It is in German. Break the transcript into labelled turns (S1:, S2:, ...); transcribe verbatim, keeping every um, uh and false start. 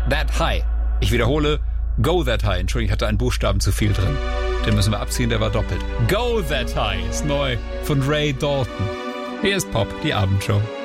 S1: That High. Ich wiederhole, Go That High. Entschuldigung, ich hatte einen Buchstaben zu viel drin. Den müssen wir abziehen, der war doppelt. Go That High ist neu von Ray Dalton. Hier ist Pop, die Abendshow.